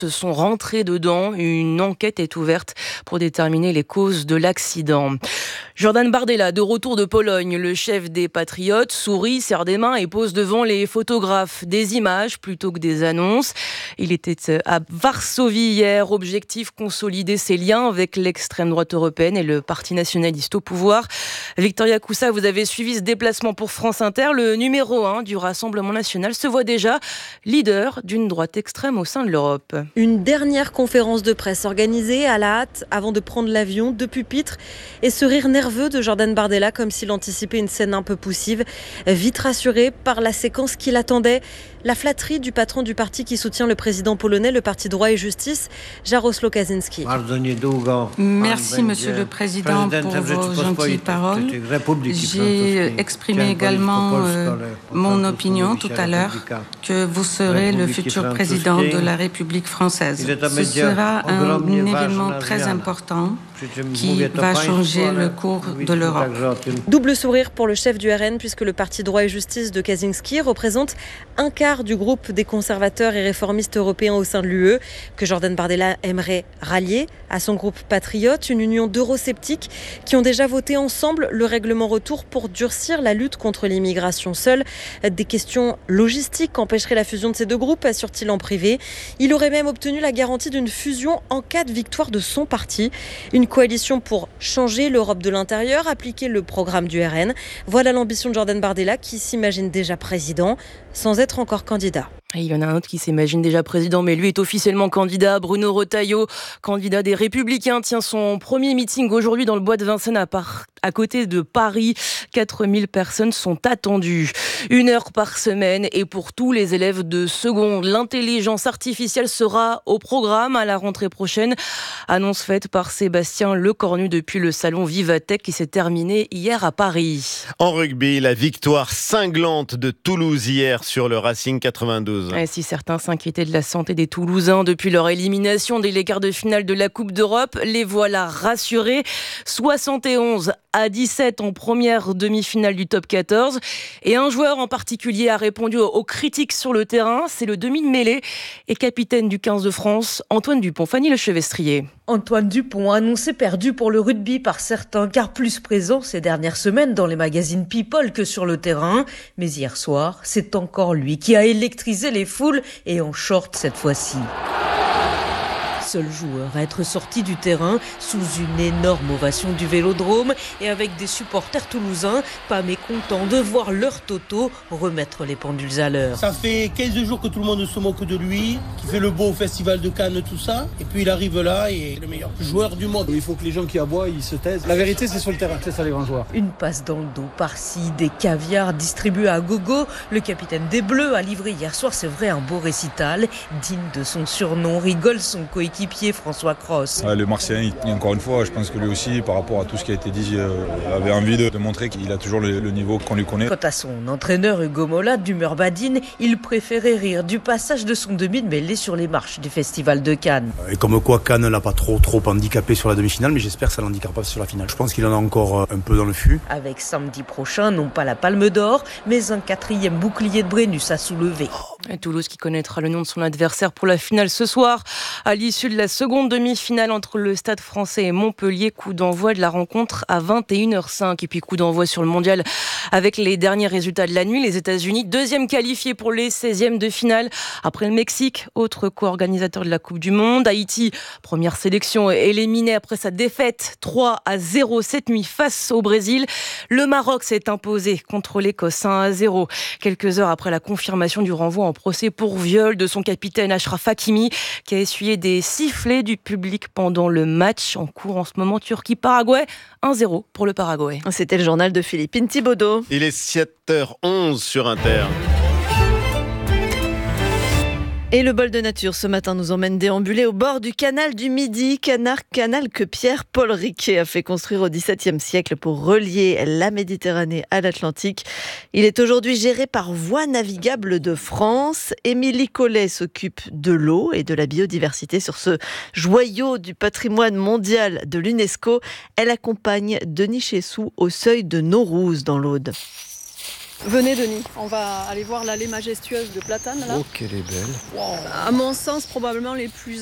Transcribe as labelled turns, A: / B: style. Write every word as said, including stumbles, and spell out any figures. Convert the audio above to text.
A: sont rentrés dedans. Une enquête est ouverte pour déterminer les causes de l'accident. Jordan Bardella, de retour de Pologne, le chef des Patriotes, sourit, serre des mains et pose devant les photographes des images plutôt que des annonces. Il était à Varsovie hier, objectif consolider ses liens avec l'extrême droite européenne et le parti nationaliste au pouvoir. Victoria Coussa, vous avez suivi ce déplacement pour France Inter. Le numéro un du Rassemblement national se voit déjà leader d'une droite extrême au sein de l'Europe.
B: Une dernière conférence de presse organisée à la hâte avant de prendre l'avion, deux pupitres et ce rire nerveux de Jordan Bardella comme s'il anticipait une scène un peu poussive. Vite rassuré par la séquence qu'il attendait, la flatterie du patron du parti qui soutient le président polonais, le parti Droit et Justice, Jarosław Kaczyński.
C: Merci Monsieur le Président pour vos gentilles paroles. J'ai exprimé également euh, mon opinion tout à l'heure que vous serez le futur président de la République française. Ce sera un, un événement très important qui va changer le cours de l'Europe.
B: Double sourire pour le chef du R N puisque le parti Droit et Justice de Kaczyński représente un quart du groupe des conservateurs et réformistes européens au sein de l'U E que Jordan Bardella aimerait rallier à son groupe patriote, une union d'eurosceptiques qui ont déjà voté ensemble le règlement retour pour durcir la lutte contre l'immigration. Seules des questions logistiques empêcheraient la fusion de ces deux groupes, assure-t-il en privé. Il aurait même obtenu la garantie d'une fusion en cas de victoire de son parti. Une coalition pour changer l'Europe de l'intérieur, appliquer le programme du R N. Voilà l'ambition de Jordan Bardella qui s'imagine déjà président sans être encore candidat.
A: Et il y en a un autre qui s'imagine déjà président, mais lui est officiellement candidat. Bruno Retailleau, candidat des Républicains, tient son premier meeting aujourd'hui dans le bois de Vincennes à, par... à côté de Paris. quatre mille personnes sont attendues. Une heure par semaine et pour tous les élèves de seconde. L'intelligence artificielle sera au programme à la rentrée prochaine. Annonce faite par Sébastien Lecornu depuis le salon Vivatech qui s'est terminé hier à Paris.
D: En rugby, la victoire cinglante de Toulouse hier sur le Racing quatre-vingt-douze.
A: Et si certains s'inquiétaient de la santé des Toulousains depuis leur élimination dès les quarts de finale de la Coupe d'Europe, les voilà rassurés. soixante et onze à dix-sept en première demi-finale du top quatorze. Et un joueur en particulier a répondu aux critiques sur le terrain. C'est le demi de mêlée et capitaine du quinze de France, Antoine Dupont. Fanny Lechevestrier.
E: Antoine Dupont, annoncé perdu pour le rugby par certains, car plus présent ces dernières semaines dans les magazines People que sur le terrain. Mais hier soir, c'est encore lui qui a électrisé les foules et en short cette fois-ci. Seul joueur à être sorti du terrain sous une énorme ovation du Vélodrome et avec des supporters toulousains pas mécontents de voir leur Toto remettre les pendules à l'heure.
F: Ça fait quinze jours que tout le monde se moque de lui, qui fait le beau au festival de Cannes, tout ça, et puis il arrive là et est le meilleur joueur du monde.
G: Il faut que les gens qui aboient, ils se taisent. La vérité, c'est sur le terrain, c'est ça les grands joueurs.
E: Une passe dans le dos par-ci, des caviars distribués à gogo. Le capitaine des Bleus a livré hier soir, c'est vrai, un beau récital, digne de son surnom, rigole son coéquipier François Cros.
H: Ah, le Marseillais, encore une fois, je pense que lui aussi, par rapport à tout ce qui a été dit, euh, avait envie de, de montrer qu'il a toujours le, le niveau qu'on lui connaît.
E: Quant à son entraîneur Hugo Mola, d'humeur badine, il préférait rire du passage de son demi de mêlée sur les marches du festival de Cannes.
G: Et comme quoi Cannes l'a pas trop trop handicapé sur la demi-finale, mais j'espère que ça l'handicapera pas sur la finale. Je pense qu'il en a encore un peu dans le fût.
E: Avec samedi prochain, non pas la Palme d'Or, mais un quatrième bouclier de Brennus à soulever.
A: Et Toulouse qui connaîtra le nom de son adversaire pour la finale ce soir. À l'issue de la seconde demi-finale entre le Stade français et Montpellier, coup d'envoi de la rencontre à vingt et une heures cinq. Et puis coup d'envoi sur le mondial avec les derniers résultats de la nuit. Les États-Unis, deuxième qualifié pour les seizièmes de finale. Après le Mexique, autre co-organisateur de la Coupe du Monde. Haïti, première sélection éliminée après sa défaite trois à zéro cette nuit face au Brésil. Le Maroc s'est imposé contre l'Écosse un à zéro. Quelques heures après la confirmation du renvoi en procès pour viol de son capitaine Achraf Hakimi, qui a essuyé des sifflets du public pendant le match en cours en ce moment Turquie-Paraguay. un zéro pour le Paraguay.
B: C'était le journal de Philippine Thibaudot.
D: Il est sept heures onze sur Inter.
B: Et le bol de nature ce matin nous emmène déambuler au bord du canal du Midi, canal, canal que Pierre-Paul Riquet a fait construire au dix-septième siècle pour relier la Méditerranée à l'Atlantique. Il est aujourd'hui géré par Voies navigables de France. Émilie Collet s'occupe de l'eau et de la biodiversité sur ce joyau du patrimoine mondial de l'UNESCO. Elle accompagne Denis Chessou au seuil de Naurouz dans l'Aude.
I: Venez Denis, on va aller voir l'allée majestueuse de Platane là.
J: Oh qu'elle est belle.
I: Wow. À mon sens, probablement les plus